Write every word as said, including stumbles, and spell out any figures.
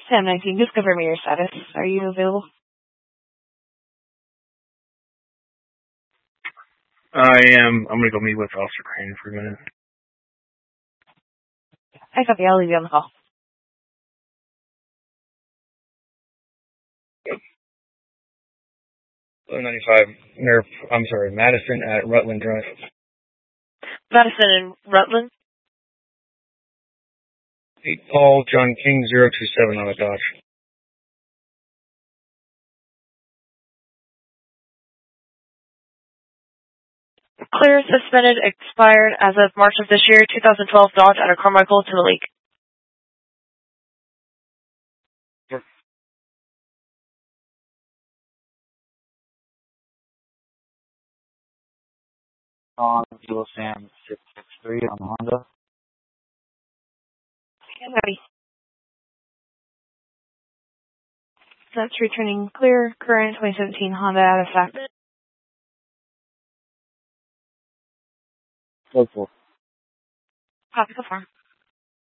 Sam nineteen, just confirm your status. Are you available? I am. I'm going to go meet with Officer Crane for a minute. I copy. I'll leave you on the call. ninety-five, Nerf, I'm sorry, Madison at Rutland Drive. Madison and Rutland? eight Paul, John King, zero two seven on the Dodge. Clear, suspended, expired as of March of this year, twenty twelve Dodge out of Carmichael to Malik. Sure. On Kilo Sam six six three on the Honda. I'm ready. That's returning clear, current twenty seventeen Honda out of fact. Go for. Copy, confirm.